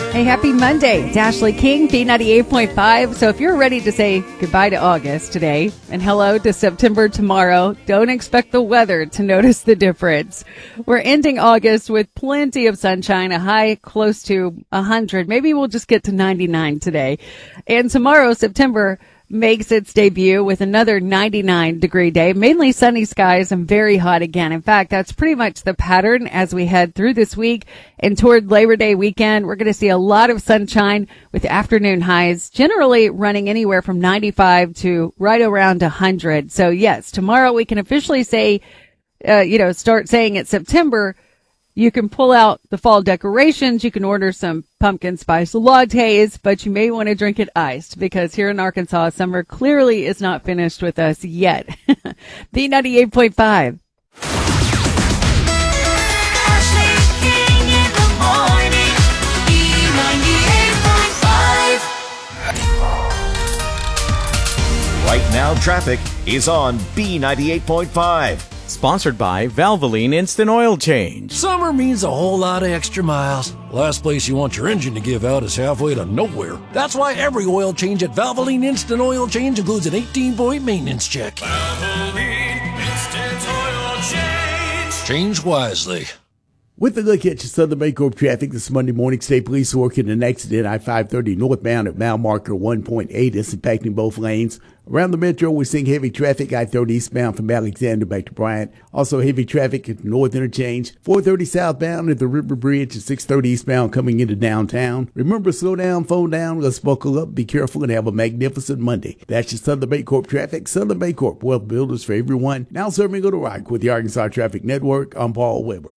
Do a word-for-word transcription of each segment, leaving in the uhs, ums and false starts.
Hey, happy Monday. It's Ashley King, B ninety-eight point five. So if you're ready to say goodbye to August today and hello to September tomorrow, don't expect the weather to notice the difference. We're ending August with plenty of sunshine, a high close to one hundred. Maybe we'll just get to ninety-nine today. And tomorrow, September makes its debut with another ninety-nine degree day, mainly sunny skies and very hot again. In fact, that's pretty much the pattern as we head through this week and toward Labor Day weekend. We're going to see a lot of sunshine with afternoon highs generally running anywhere from ninety-five to right around one hundred. So yes, tomorrow we can officially say, uh, you know, start saying it's September. You can pull out the fall decorations. You can order some pumpkin spice lattes, but you may want to drink it iced because here in Arkansas, summer clearly is not finished with us yet. B ninety-eight point five. Ashley King in the morning. B ninety-eight point five. Right now, traffic is on B ninety-eight point five. Sponsored by Valvoline Instant Oil Change. Summer means a whole lot of extra miles. Last place you want your engine to give out is halfway to nowhere. That's why every oil change at Valvoline Instant Oil Change includes an eighteen-point maintenance check. Valvoline Instant Oil Change. Change wisely. With a look at your Southern Baycorp traffic this Monday morning, State Police working an accident I five thirty northbound at mile marker one point eight. It's impacting both lanes. Around the metro, we're seeing heavy traffic I thirty eastbound from Alexander back to Bryant. Also heavy traffic at North Interchange. four thirty southbound at the River Bridge and six thirty eastbound coming into downtown. Remember, slow down, phone down, let's buckle up, be careful, and have a magnificent Monday. That's your Southern Baycorp traffic. Southern Baycorp, wealth builders for everyone. Now serving Little Rock with the Arkansas Traffic Network. I'm Paul Weber.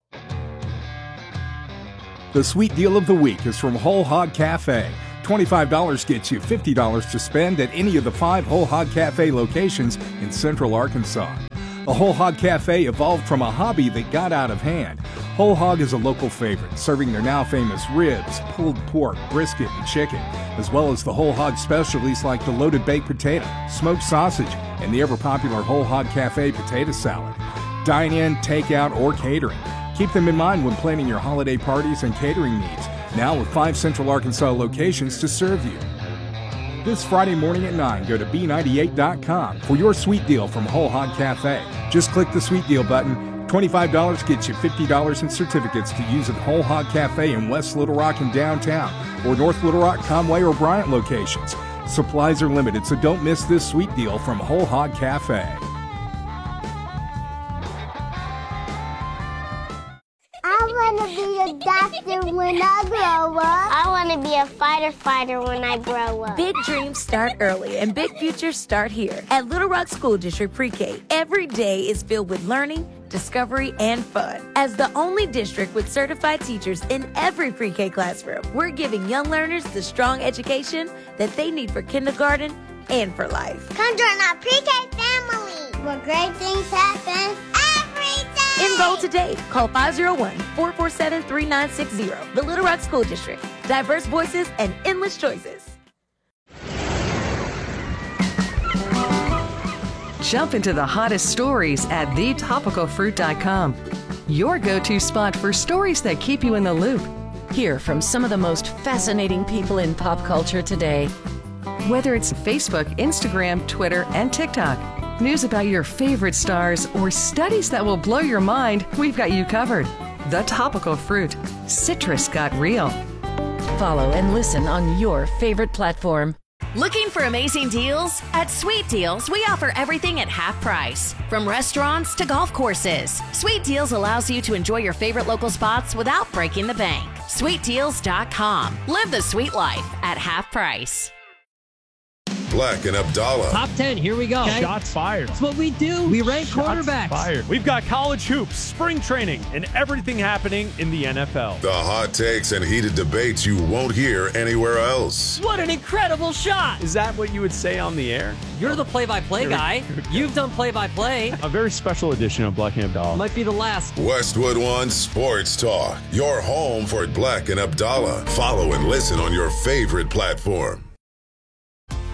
The sweet deal of the week is from Whole Hog Cafe. twenty-five dollars gets you fifty dollars to spend at any of the five Whole Hog Cafe locations in Central Arkansas. The Whole Hog Cafe evolved from a hobby that got out of hand. Whole Hog is a local favorite, serving their now famous ribs, pulled pork, brisket, and chicken, as well as the Whole Hog specialties like the loaded baked potato, smoked sausage, and the ever-popular Whole Hog Cafe potato salad. Dine in, takeout, or catering. Keep them in mind when planning your holiday parties and catering needs, now with five Central Arkansas locations to serve you. This Friday morning at nine, go to B ninety-eight dot com for your sweet deal from Whole Hog Cafe. Just click the sweet deal button. twenty-five dollars gets you fifty dollars in certificates to use at Whole Hog Cafe in West Little Rock and downtown, or North Little Rock, Conway, or Bryant locations. Supplies are limited, so don't miss this sweet deal from Whole Hog Cafe. I want to be a doctor when I grow up. I want to be a fighter fighter when I grow up. Big dreams start early and big futures start here. At Little Rock School District Pre-K, every day is filled with learning, discovery, and fun. As the only district with certified teachers in every pre-K classroom, we're giving young learners the strong education that they need for kindergarten and for life. Come join our pre-K family, where great things happen every day. Enroll today. Call five oh one, four four seven, three nine six zero. The Little Rock School District. Diverse voices and endless choices. Jump into the hottest stories at the topical fruit dot com. Your go-to spot for stories that keep you in the loop. Hear from some of the most fascinating people in pop culture today. Whether it's Facebook, Instagram, Twitter, and TikTok, news about your favorite stars, or studies that will blow your mind, we've got you covered. The Topical Fruit. Citrus got real. Follow and listen on your favorite platform. Looking for amazing deals? At Sweet Deals, we offer everything at half price. From restaurants to golf courses, Sweet Deals allows you to enjoy your favorite local spots without breaking the bank. sweet deals dot com. Live the sweet life at half price. Black and Abdallah. Top ten, here we go. Okay. Shots fired. That's what we do. We rank Shots quarterbacks. Fired. We've got college hoops, spring training, and everything happening in the N F L. The hot takes and heated debates you won't hear anywhere else. What an incredible shot. Is that what you would say on the air? You're the play-by-play guy. You've done play-by-play. A very special edition of Black and Abdallah. Might be the last. Westwood One Sports Talk. Your home for Black and Abdallah. Follow and listen on your favorite platform. We're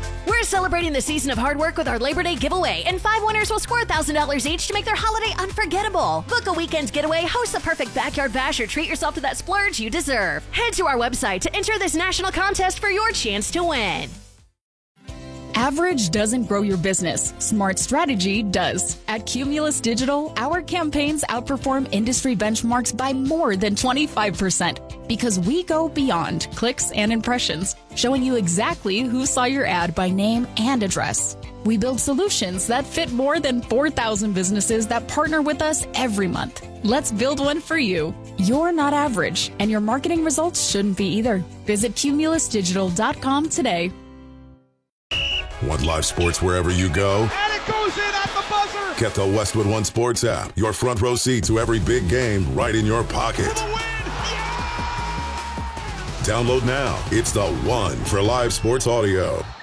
celebrating the season of hard work with our Labor Day giveaway, and five winners will score one thousand dollars each to make their holiday unforgettable. Book a weekend getaway, host the perfect backyard bash, or treat yourself to that splurge you deserve. Head to our website to enter this national contest for your chance to win. Average doesn't grow your business. Smart strategy does. At Cumulus Digital, our campaigns outperform industry benchmarks by more than twenty-five percent because we go beyond clicks and impressions, showing you exactly who saw your ad by name and address. We build solutions that fit more than four thousand businesses that partner with us every month. Let's build one for you. You're not average, and your marketing results shouldn't be either. Visit cumulus digital dot com today. Want live sports wherever you go? And it goes in at the buzzer! Get the Westwood One Sports app. Your front row seat to every big game right in your pocket. Download now. It's the one for live sports audio.